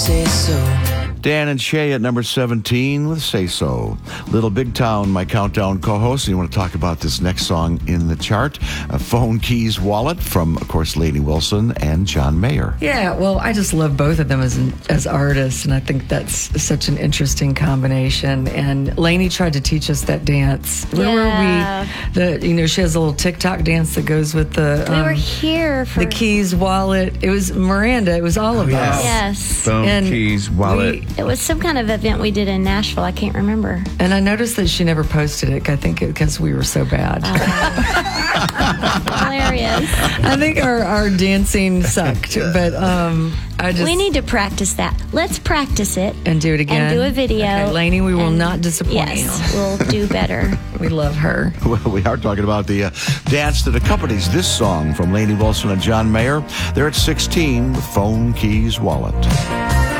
Say so. Dan and Shay at number 17 with Say So. Little Big Town, my countdown co-host. And you want to talk about this next song in the chart? Phone Keys Wallet from, of course, Lainey Wilson and John Mayer. Yeah, well, I just love both of them as artists, and I think that's such an interesting combination. And Lainey tried to teach us that dance. Yeah. She has a little TikTok dance that goes with the... we were here for... The Keys Wallet. It was Miranda. It was all of us. Yes. Phone And Keys Wallet. It was some kind of event we did in Nashville. I can't remember. And I noticed that she never posted it, I think, because we were so bad. Hilarious. I think our dancing sucked, but We need to practice that. Let's practice it. And do it again. And do a video. Okay, Lainey, we will not disappoint yes, you. We'll do better. We love her. Well, we are talking about the dance that accompanies this song from Lainey Wilson and John Mayer. They're at 16 with Phone Keys Wallet.